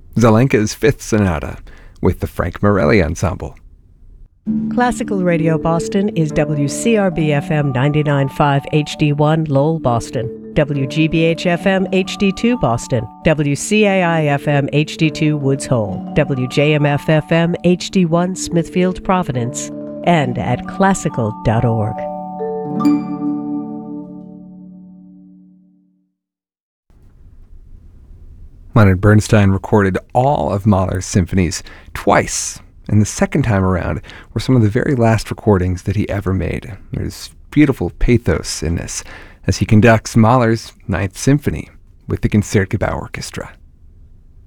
Zelenka's Fifth Sonata with the Frank Morelli Ensemble. Classical Radio Boston is WCRB-FM 99.5 HD1 Lowell, Boston, WGBH-FM HD2 Boston, WCAI-FM HD2 Woods Hole, WJMF-FM HD1 Smithfield, Providence, and at classical.org. Leonard Bernstein recorded all of Mahler's symphonies twice, and the second time around were some of the very last recordings that he ever made. There's beautiful pathos in this as he conducts Mahler's Ninth Symphony with the Concertgebouw Orchestra.